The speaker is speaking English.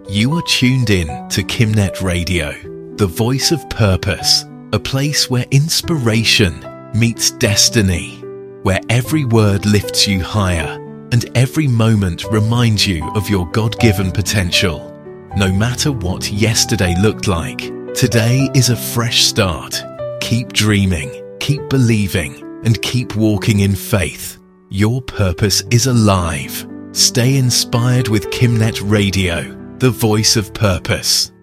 You are tuned in to Kimnet Radio, the voice of purpose, a place where inspiration meets destiny, where every word lifts you higher and every moment reminds you of your God-given potential. No matter what yesterday looked like, today is a fresh start. Keep dreaming, keep believing, and keep walking in faith. Your purpose is alive. Stay inspired with Kimnet Radio, the voice of purpose.